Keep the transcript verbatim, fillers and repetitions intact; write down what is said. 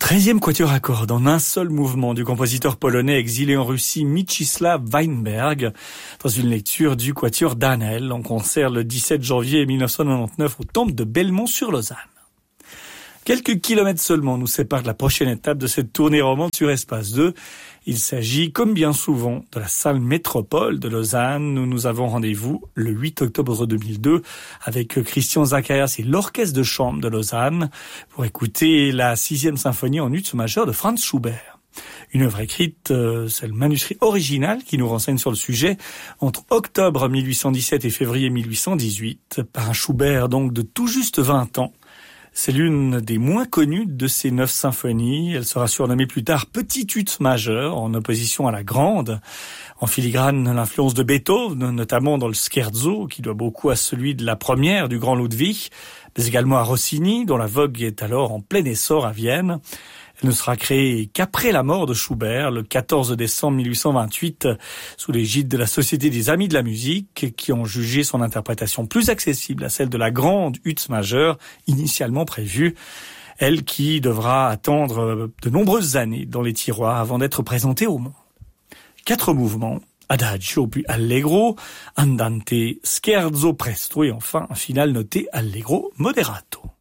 Treizième quatuor à cordes en un seul mouvement du compositeur polonais exilé en Russie Mieczysław Weinberg dans une lecture du quatuor Danel en concert le dix-sept janvier mille neuf cent quatre-vingt-dix-neuf au temple de Belmont-sur-Lausanne. Quelques kilomètres seulement nous séparent de la prochaine étape de cette tournée romande sur Espace deux. Il s'agit, comme bien souvent, de la salle Métropole de Lausanne où nous avons rendez-vous le huit octobre deux mille deux avec Christian Zacharias et l'Orchestre de chambre de Lausanne pour écouter la sixième symphonie en ut majeur de Franz Schubert. Une œuvre écrite, euh, c'est le manuscrit original qui nous renseigne sur le sujet, entre octobre mille huit cent dix-sept et février mille huit cent dix-huit, par un Schubert donc de tout juste vingt ans. C'est l'une des moins connues de ces neuf symphonies. Elle sera surnommée plus tard Petite ut majeure, en opposition à la grande. En filigrane, l'influence de Beethoven, notamment dans le scherzo, qui doit beaucoup à celui de la première du grand Ludwig, mais également à Rossini, dont la vogue est alors en plein essor à Vienne. Elle ne sera créée qu'après la mort de Schubert, le quatorze décembre mille huit cent vingt-huit, sous l'égide de la Société des Amis de la Musique, qui ont jugé son interprétation plus accessible à celle de la grande ut majeure, initialement prévue. Elle qui devra attendre de nombreuses années dans les tiroirs avant d'être présentée au monde. Quatre mouvements, Adagio puis Allegro, Andante, Scherzo, Presto et enfin un final noté Allegro Moderato.